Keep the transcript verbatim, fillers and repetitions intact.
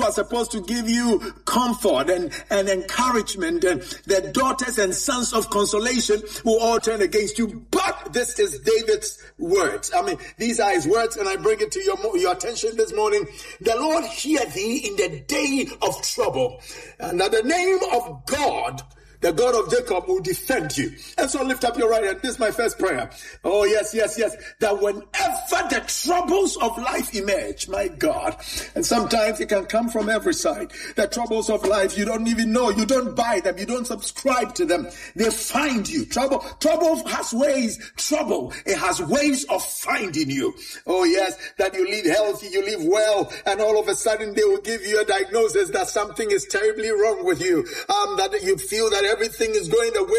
are supposed to give you comfort and, and encouragement, and their daughters and sons of consolation will all turn against you. But this is David's words. I mean, these are his words, and I bring it to your, your attention this morning. The Lord hear thee in the day of trouble, and at the name of God, the God of Jacob, will defend you. And so lift up your right hand. This is my first prayer. Oh, yes, yes, yes. That whenever the troubles of life emerge, my God, and sometimes it can come from every side. The troubles of life, you don't even know. You don't buy them. You don't subscribe to them. They find you. Trouble, trouble has ways. Trouble, it has ways of finding you. Oh, yes, that you live healthy, you live well, and all of a sudden they will give you a diagnosis that something is terribly wrong with you. Um, that you feel that everything is going the way